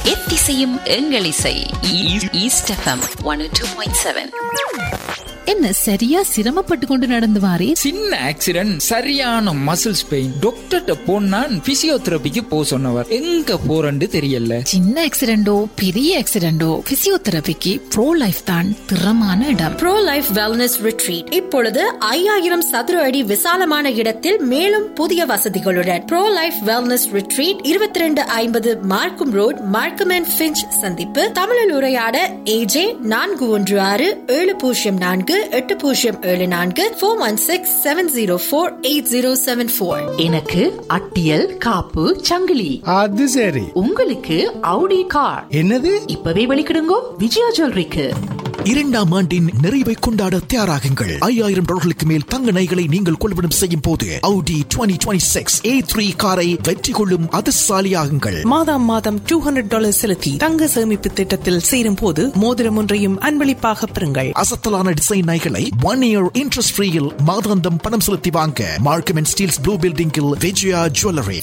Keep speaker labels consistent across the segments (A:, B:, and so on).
A: எத்திசையும் எங்கள் இசை. East FM 102.7.
B: என்ன சரியா சிரமப்பட்டு கொண்டு நடந்து வாரே?
C: சின்ன ஆக்சிடென்ட், சரியான மசில்ஸ் பெயின். டாக்டர்கிட்ட போனான் பிசியோதெரபிக்கு போ சொன்னவர். எங்க போறன்னு தெரியல.
B: சின்ன ஆக்சிடென்டோ பெரிய ஆக்சிடென்டோ பிசியோதெரபிக்கு ப்ரோ லைஃப் தான் திறமான இடம்.
D: ப்ரோ லைஃப் வெல்னஸ் ரிட்ரீட் இப்பொழுது 5000 சதுர அடி விசாலமான இடத்தில் மேலும் புதிய வசதிகளுடன் ப்ரோ லைஃப் வெல்னஸ் ரிட்ரீட் 2250 மார்க்கம் ரோட், மார்க்கம் அண்ட் ஃபிஞ்ச் சந்திப்பு. தமிழில் உரையாட AJ 416-704-8074 416-704-8074.
E: எனக்கு அட்டியல் காப்பு சங்கிலி.
F: அது சரி.
E: உங்களுக்கு அவுடி கார்.
F: என்னது?
E: இப்பவே வெளிக்கிடுங்கோ விஜயா ஜுவல்லரிக்கு.
G: 2ஆம் ஆண்டின் நிறைவை கொண்டாட தயாராகுங்கள். $5000 மேல் தங்க நகைகளை நீங்கள் கொள்வனம் செய்யும் போது Audi 2026 A3 காரை வெற்றி கொள்ளும் அதிர்ஷ்டசாலியாகுங்கள்.
H: மாதம் $200 செலுத்தி தங்க சேமிப்பு திட்டத்தில் சேரும் போது மோதிரம் ஒன்றையும் அன்பளிப்பாக பெறுங்கள்.
G: அசத்தலான டிசைன் நகைகளை 1 year இன்ட்ரெஸ்ட் ஃப்ரீயில் மாதாந்தம் பணம் செலுத்தி வாங்க மார்க்கம் அண்ட் ஸ்டீல்ஸ் ப்ளூ பில்டிங்கில் Vijaya jewellery.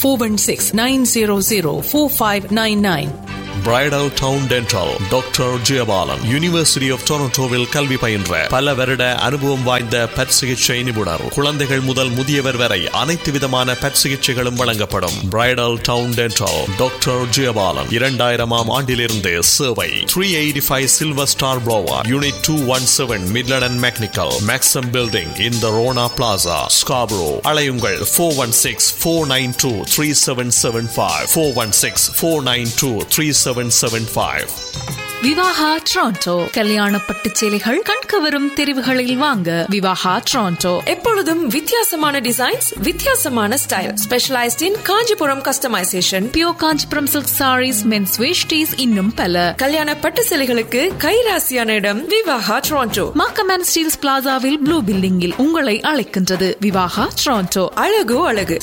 H: 416-900-4599.
I: Bridal down dental doctor Jayabalan university of டொரண்டோவில் கல்வி பயின்ற பல வருட அனுபவம் வாய்ந்த பற் சிகிச்சை நிபுணர். குழந்தைகள் முதல் முதியவர் வரை அனைத்து விதமான பற் சிகிச்சைகளும் வழங்கப்படும். Bridal down dental doctor Jayabalan 2000ஆம் ஆண்டிலிருந்து சேவை. 385 silver star blower unit 217 Midland and mechanical மேக்ஸம் building in the Rona plaza Scarborough. அழையுங்கள் 416-492-3775 416-492-3775.
B: விவாஹா டொரண்டோ கல்யாண பட்டு சேலைகள் கண்கவரும் தெரிவுகளில் வாங்க விவாஹா டொரண்டோ.
D: எப்பொழுதும் வித்தியாசமான டிசைன்ஸ், வித்தியாசமான ஸ்டைல், ஸ்பெஷலைஸ்ட் இன் Kanchipuram customisation,
B: pure Kanchipuram silk saris, men's veshtis, இன்னும் பல.
D: கல்யாண பட்டு சேலைகளுக்கு கைராசியான இடம் Vivaha Toronto.
B: Markham and Steeles பிளாசாவில் blue பில்டிங்கில் உங்களை அழைக்கின்றது விவாஹா டொரண்டோ.
D: அழகு அழகு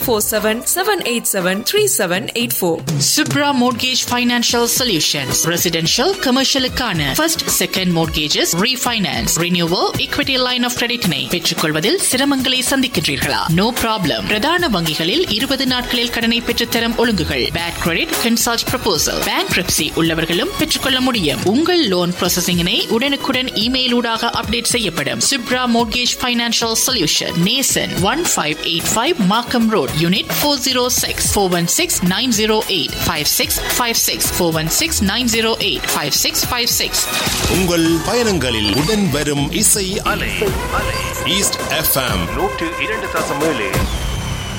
D: 647-787-3784.
E: Subra Mortgage Financial Solutions. Residential கமர்ஷியலுக்கான first second mortgages, refinance, renewal, equity line of கிரெடிட்டினை பெற்றுக்கொள்வதில் சிரமங்களை சந்திக்கின்றீர்களா? No problem. பிரதான வங்கிகளில் 20 நாட்களில் கடனை பெற்றுத்தரும் ஒழுங்குகள். Bad credit consult proposal. Bankruptcy உள்ளவர்களும் பெற்றுக்கொள்ள முடியும். உங்கள் லோன் ப்ராசஸிங்கினை உடனுக்குடன் இமெயில் ஊடாக அப்டேட் செய்யப்படும். Subra Mortgage Financial Solution, நேசன் 1585 மார்க்கம் ரோட், யூனிட் 406 416-908-5656 416-908-5656.
I: உங்கள் பயணங்களில் உடன் வரும் இசை அலை. East FM 102.7.